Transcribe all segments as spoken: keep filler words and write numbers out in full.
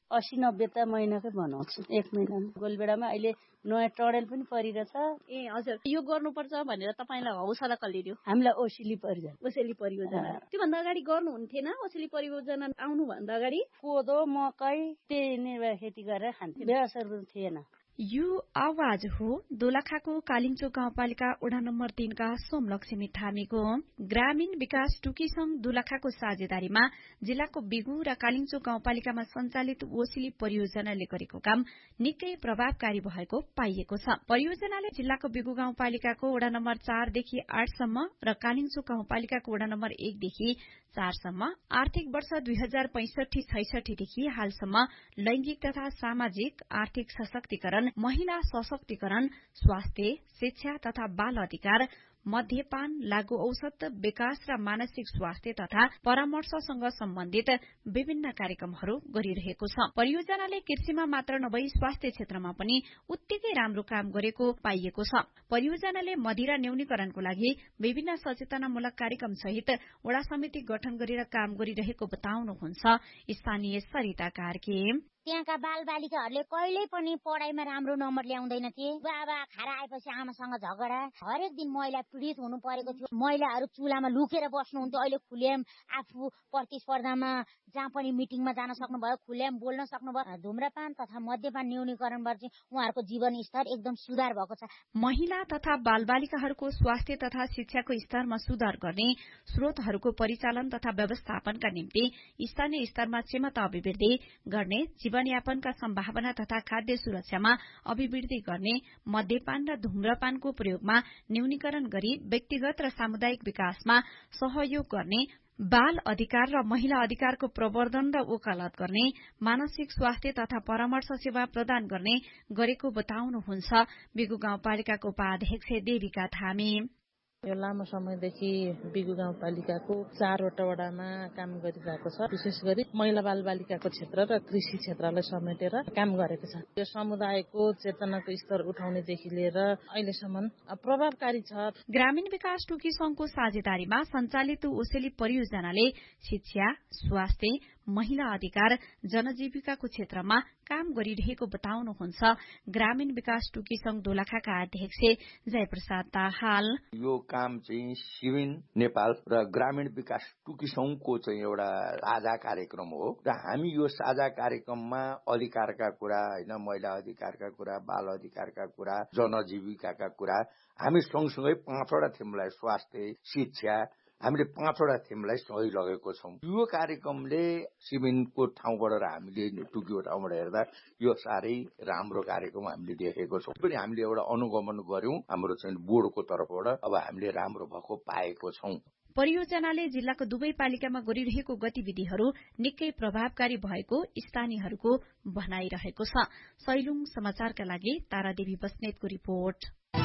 अस्सी नब्बे त महिनाकै बनाउँछु एक महिनामा। गोलबेडामा अहिले नयाँ टडेल पनि परिरहेछ। ए हजुर, यो गर्नुपर्छ भनेर तपाईँलाई हौसला कसले दियो? हामीलाई ओसिली परियोजना ओसेली परियोजना। त्योभन्दा अगाडि गर्नुहुन्थेन ओसेली परियोजना आउनुभन्दा अगाडि? कोदो मकै त्यही निर्वाह खेती गरेर खान्थे, व्यवसायहरू थिएन। यो आवाज हो दोलखाको कालिम्चोक गाउँपालिका वडा नम्बर तीनका सोमलक्ष्मी थामीको। ग्रामीण विकास टुकी संघ दोलखाको साझेदारीमा जिल्लाको बिगु र कालिम्चोक गाउँपालिकामा सञ्चालित ओसिली परियोजनाले गरेको काम निकै प्रभावकारी भएको पाइएको छ। परियोजनाले जिल्लाको बिगु गाउँपालिकाको वडा नम्बर चारदेखि आठसम्म र कालिम्चोक गाउँपालिकाको वडा नम्बर एकदेखि चारसम्म आर्थिक वर्ष दुई हजार पैंसठी छैसठीदेखि हालसम्म लैंगिक तथा सामाजिक आर्थिक सशक्तिकरण, महिला सशक्तिकरण, स्वास्थ्य, शिक्षा तथा बाल अधिकार, मध्यपान, लागू औषध विकास र मानसिक स्वास्थ्य तथा परामर्शसँग सम्बन्धित विभिन्न कार्यक्रमहरू गरिरहेको छ। परियोजनाले कृषिमा मात्र नभई स्वास्थ्य क्षेत्रमा पनि उत्तिकै राम्रो काम गरेको पाइएको छ। परियोजनाले मदिरा न्यूनीकरणको लागि विभिन्न सचेतनामूलक कार्यक्रम सहित वडा समिति गठन गरेर काम गरिरहेको बताउनुहुन्छ स्थानीय सरिता कार्की। त्यहाँका बाल बालिकाहरूले कहिल्यै पनि पढाइमा राम्रो नम्बर ल्याउँदैन थिए। बाबा खाएर आएपछि आमासँग झगडा, हरेक दिन महिला पीडित हुनु परेको थियो। महिलाहरू चुलामा लुकेर बस्नुहुन्थ्यो। अहिले खुलेम आफू प्रतिस्पर्धामा जहाँ पनि मिटिङमा जान सक्नुभयो, खुलेम बोल्न सक्नुभयो। धुम्रपान तथा मद्यपान न्यूनीकरणबाट चाहिँ उहाँहरूको जीवन स्तर एकदम सुधार भएको छ। महिला तथा बालबालिकाहरूको स्वास्थ्य तथा शिक्षाको स्तरमा सुधार गर्ने, स्रोतहरूको परिचालन तथा व्यवस्थापनका निम्ति स्थानीय स्तरमा क्षमता अभिवृद्धि गर्ने, जीवनयापनका सम्भावना तथा खाद्य सुरक्षामा अभिवृद्धि गर्ने, मद्यपान र धूम्रपानको प्रयोगमा न्यूनीकरण गरी व्यक्तिगत र सामुदायिक विकासमा सहयोग गर्ने, बाल अधिकार र महिला अधिकारको प्रवर्धन र वकालत गर्ने, मानसिक स्वास्थ्य तथा परामर्श सेवा प्रदान गर्ने गरेको बताउनुहुन्छ बिगु गाउँपालिकाको उपाध्यक्ष देविका थामी। यो लामो समयदेखि बिगु गाउँपालिकाको चारवटा वडामा काम गरिरहेको छ। विशेष गरी महिला बालबालिकाको क्षेत्र र कृषि क्षेत्रलाई समेटेर काम गरेको छ। यो समुदायको चेतनाको स्तर उठाउनेदेखि लिएर अहिलेसम्म प्रभावकारी छ। ग्रामीण विकास टुकी संघको साझेदारीमा सञ्चालित ओसेली परियोजनाले शिक्षा, स्वास्थ्य, महिला अधिकार, जनजीविकाको क्षेत्रमा काम गरिरहेको बताउनुहुन्छ ग्रामीण विकास टुकी संघ दोलखाका अध्यक्ष जयप्रसाद दाहाल। यो काम चाहिँ सिविन नेपाल र ग्रामीण विकास टुकी संघको चाहिँ एउटा साझा कार्यक्रम हो र हामी यो साझा कार्यक्रममा अधिकारका कुरा होइन, महिला अधिकारका कुरा, बाल अधिकारका कुरा, जनजीविकाका कुरा हामी सँगसँगै पाँचवटा थिमलाई स्वास्थ्य, शिक्षा हामीले पाँचवटा थिमलाई सही लगेको छौं। यो कार्यक्रमले सिविनको ठाउँबाट र हामीले टुकीको ठाउँबाट हेर्दा यो साह्रै राम्रो कार्यक्रम हामीले देखेको छौं। पनि हामीले एउटा अनुगमन गर्यौं हाम्रो चाहिँ बोर्डको तर्फबाट, अब हामीले राम्रो भएको पाएको छौं। परियोजनाले जिल्लाको दुवै पालिकामा गरिरहेको गतिविधिहरू निकै प्रभावकारी भएको स्थानीयहरूको भनाइरहेको छ। सैलुङ समाचारका लागि तारादेवी बस्नेतको रिपोर्ट।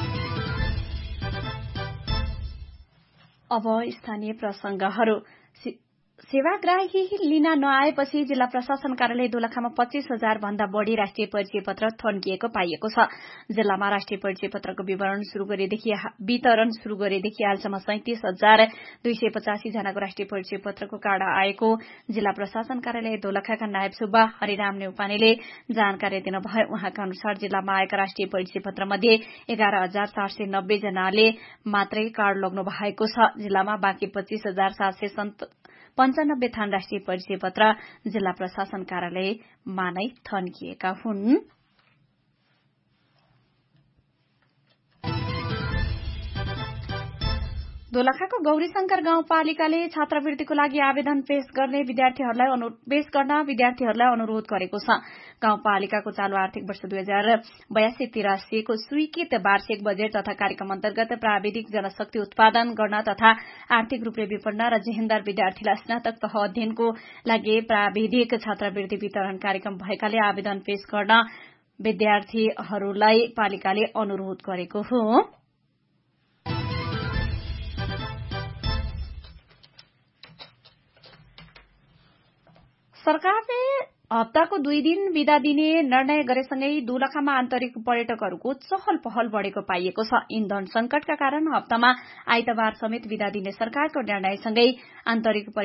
अब स्थानीय प्रसंगहरू। सेवाग्राही लिन नआएपछि जिल्ला प्रशासन कार्यालय दोलखामा पच्चीस हजार भन्दा बढ़ी राष्ट्रिय परिचय पत्र थन्किएको पाइएको छ। जिल्लामा राष्ट्रिय परिचय पत्रको विवरण शुरू गरेदेखि वितरण शुरू गरेदेखि हालसम्म सैंतिस हजार दुई सय पचासी जनाको राष्ट्रिय परिचय पत्रको कार्ड आएको जिल्ला प्रशासन कार्यालय दोलखाका नायब सुब्बा हरिराम नेउपानेले जानकारी दिनुभयो। उहाँका अनुसार जिल्लामा आएका राष्ट्रिय परिचय पत्र मध्ये एघार हजार चार सय नब्बे जनाले मात्रै कार्ड लग्नु भएको छ। जिल्लामा बाँकी पच्चीस हजार सात सय पञ्चानब्बे थान राष्ट्रिय परिचय पत्र जिल्ला प्रशासन कार्यालयमा नै थन्किएका हुन्। दोलखाको गौरीशंकर गाउँपालिकाले छात्रवृत्तिको लागि आवेदन पेश गर्ने विद्यार्थीहरूलाई पेश गर्न विद्यार्थीहरूलाई अनुरोध गरेको छ। गाउँपालिकाको चालू आर्थिक वर्ष दुई हजार बयासी तिरासीको स्वीकृत वार्षिक बजेट तथा कार्यक्रम अन्तर्गत प्राविधिक जनशक्ति उत्पादन गर्न तथा आर्थिक रूपले विपन्न र जेहेन्दार विद्यार्थीलाई स्नातक तह अध्ययनको लागि प्राविधिक छात्रवृत्ति वितरण कार्यक्रम भएकाले आवेदन पेश गर्न विद्यार्थीहरूलाई पालिकाले अनुरोध गरेको हो। सरकारले हप्ताको दुई दिन बिदा दिने निर्णय गरेसँगै दोलखामा आन्तरिक पर्यटकहरूको चहल पहल बढ़ेको पाइएको छ। इन्धन संकटका कारण हप्तामा आइतबार समेत बिदा दिने सरकारको निर्णयसँगै आन्तरिक